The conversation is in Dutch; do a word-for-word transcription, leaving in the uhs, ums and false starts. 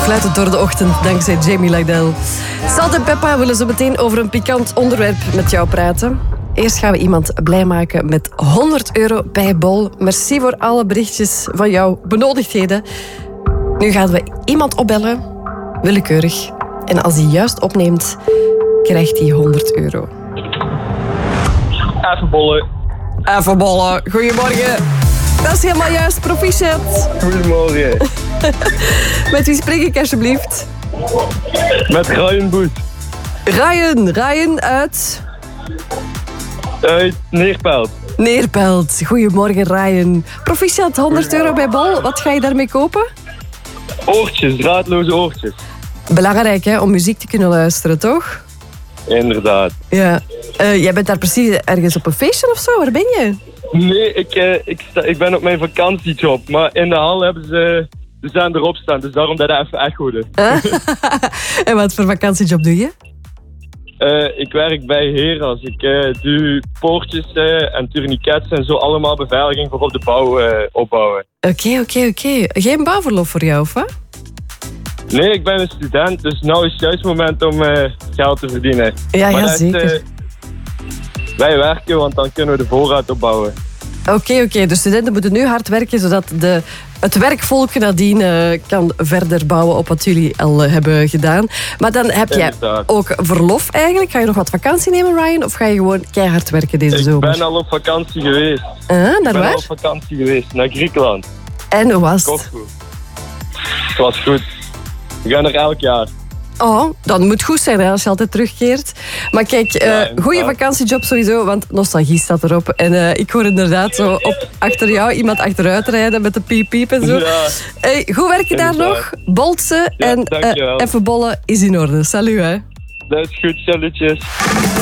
Fluitend door de ochtend, dankzij Jamie Lydell. Salt en Peppa willen zo meteen over een pikant onderwerp met jou praten. Eerst gaan we iemand blij maken met honderd euro bij Bol. Merci voor alle berichtjes van jouw benodigdheden. Nu gaan we iemand opbellen, willekeurig. En als hij juist opneemt, krijgt hij honderd euro. Even bollen. Even bollen. Goedemorgen. Dat is helemaal juist, proficiat. Goedemorgen. Met wie spreek ik alsjeblieft? Met Ryan Boet. Ryan, Ryan uit... Uit Neerpelt. Neerpelt. Goedemorgen, Ryan. Proficiat, honderd euro bij Bol. Wat ga je daarmee kopen? Oortjes, draadloze oortjes. Belangrijk, hè, om muziek te kunnen luisteren, toch? Inderdaad. Ja. Uh, jij bent daar precies ergens op een feestje of zo? Waar ben je? Nee, ik, uh, ik, sta, ik ben op mijn vakantiejob. Maar in de hal hebben ze... Ze zijn erop staan, dus daarom dat het even echoede. En wat voor vakantiejob doe je? Uh, ik werk bij Heras. Ik uh, doe poortjes uh, en tourniquets en zo allemaal beveiliging voor op de bouw uh, opbouwen. Oké, oké, oké. Geen bouwverlof voor jou, of wat? Nee, ik ben een student, dus nu is het juist het moment om uh, geld te verdienen. Ja, maar ja, dat zeker. Is, uh, wij werken, want dan kunnen we de voorraad opbouwen. Oké, okay, oké. Okay. De studenten moeten nu hard werken, zodat de, het werkvolk nadien uh, kan verder bouwen op wat jullie al uh, hebben gedaan. Maar dan heb jij ook verlof eigenlijk. Ga je nog wat vakantie nemen, Ryan? Of ga je gewoon keihard werken deze ik zomer? Ik ben al op vakantie geweest. Uh, naar ik ben waar? al op vakantie geweest, naar Griekenland. En hoe was het? Corfu. Het was goed. We gaan er elk jaar. Oh, dat moet goed zijn hè, als je altijd terugkeert. Maar kijk, uh, ja, goede vakantiejob sowieso, want nostalgie staat erop. En uh, ik hoor inderdaad zo op achter jou iemand achteruit rijden met de piep piep en zo. Ja. Hey, goed werken daar nog. Boltse ja, en uh, even bollen is in orde. Salut hè. Dat is goed, salutjes.